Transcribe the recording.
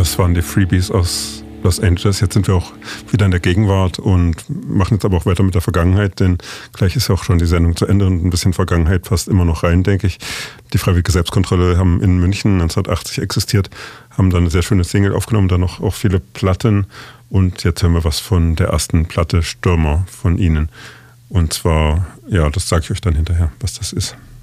das waren die Freebies aus Los Angeles. Jetzt sind wir auch wieder in der Gegenwart und machen jetzt aber auch weiter mit der Vergangenheit, denn gleich ist ja auch schon die Sendung zu Ende und ein bisschen Vergangenheit passt immer noch rein, denke ich. Die Freiwillige Selbstkontrolle haben in München 1980 existiert, haben dann eine sehr schöne Single aufgenommen, dann noch auch viele Platten und jetzt hören wir was von der ersten Platte Stürmer von ihnen. Und zwar, ja, das sage ich euch dann hinterher, was das ist.